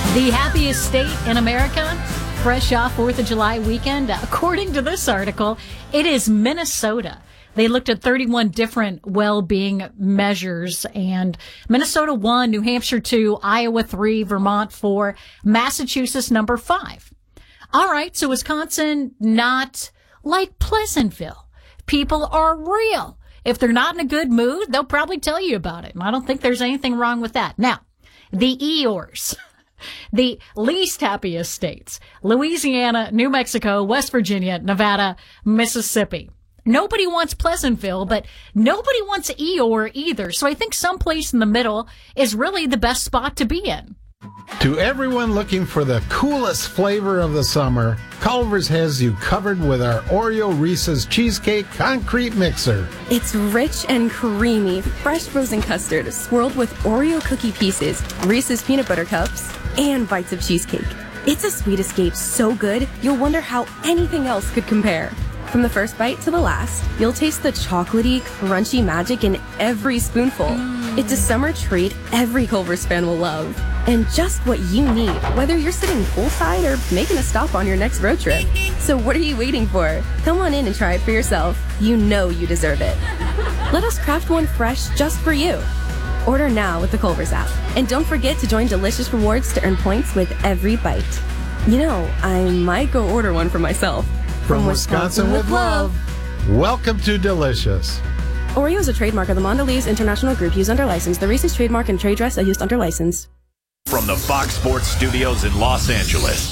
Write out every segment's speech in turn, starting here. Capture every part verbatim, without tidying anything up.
The happiest state in America, fresh off fourth of July weekend. According to this article, it is Minnesota. They looked at thirty-one different well-being measures, and Minnesota won, New Hampshire two, Iowa three, Vermont four, Massachusetts number five. All right, so Wisconsin, not like Pleasantville. People are real. If they're not in a good mood, they'll probably tell you about it. And I don't think there's anything wrong with that. Now, the Eeyores. The least happiest states, Louisiana, New Mexico, West Virginia, Nevada, Mississippi. Nobody wants Pleasantville, but nobody wants Eeyore either. So I think someplace in the middle is really the best spot to be in. To everyone looking for the coolest flavor of the summer, Culver's has you covered with our Oreo Reese's Cheesecake Concrete Mixer. It's rich and creamy, fresh frozen custard swirled with Oreo cookie pieces, Reese's peanut butter cups, and bites of cheesecake. It's a sweet escape so good, you'll wonder how anything else could compare. From the first bite to the last, you'll taste the chocolatey, crunchy magic in every spoonful. Mm. It's a summer treat every Culver's fan will love. And just what you need, whether you're sitting poolside or making a stop on your next road trip. So what are you waiting for? Come on in and try it for yourself. You know you deserve it. Let us craft one fresh just for you. Order now with the Culver's app. And don't forget to join Delicious Rewards to earn points with every bite. You know, I might go order one for myself. From, From Wisconsin, Wisconsin with love. Welcome to Delicious. Oreo is a trademark of the Mondelez International Group used under license. The Reese's trademark and trade dress are used under license. From the Fox Sports Studios in Los Angeles,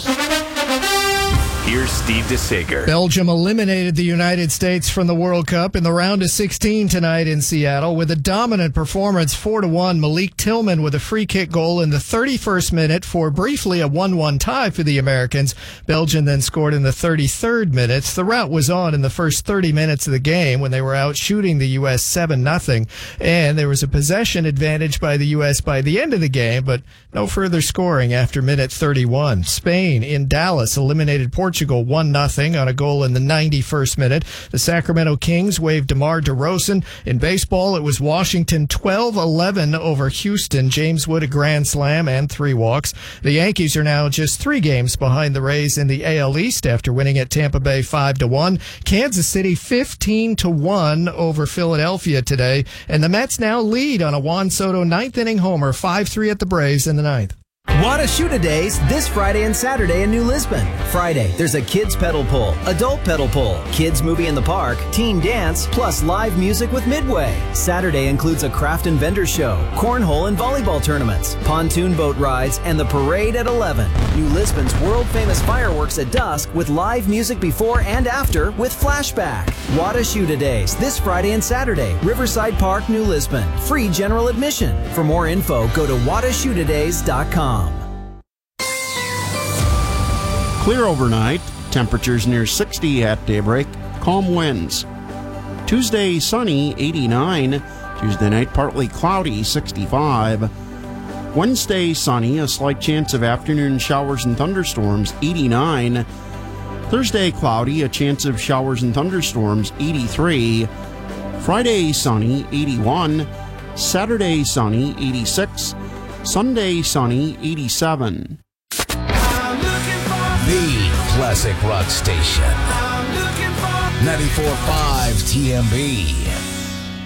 here's Steve DeSager. Belgium eliminated the United States from the World Cup in the round of sixteen tonight in Seattle with a dominant performance, four to one. Malik Tillman with a free kick goal in the thirty-first minute for briefly a one one tie for the Americans. Belgium then scored in the thirty-third minute. The rout was on in the first thirty minutes of the game when they were out shooting the U S seven nothing, and there was a possession advantage by the U S by the end of the game, but no further scoring after minute thirty-one. Spain in Dallas eliminated Portugal Portugal one nothing on a goal in the ninety-first minute. The Sacramento Kings waived DeMar DeRozan. In baseball, it was Washington twelve eleven over Houston. James Wood a grand slam and three walks. The Yankees are now just three games behind the Rays in the A L East after winning at Tampa Bay five to one. Kansas City fifteen to one over Philadelphia today. And the Mets now lead on a Juan Soto ninth inning homer, five three at the Braves in the ninth. Wada Shoota Days this Friday and Saturday in New Lisbon. Friday, there's a kids pedal pull, adult pedal pull, kids movie in the park, teen dance, plus live music with Midway. Saturday includes a craft and vendor show, cornhole and volleyball tournaments, pontoon boat rides, and the parade at eleven. New Lisbon's world-famous fireworks at dusk with live music before and after with Flashback. Wada Shoota Days this Friday and Saturday, Riverside Park, New Lisbon. Free general admission. For more info, go to wada shoota days dot com. Clear overnight, temperatures near sixty at daybreak, calm winds. Tuesday, sunny, eighty-nine. Tuesday night, partly cloudy, sixty-five. Wednesday, sunny, a slight chance of afternoon showers and thunderstorms, eighty-nine. Thursday, cloudy, a chance of showers and thunderstorms, eighty-three. Friday, sunny, eighty-one. Saturday, sunny, eighty-six. Sunday, sunny, eighty-seven. The classic rock station. ninety-four point five T M B.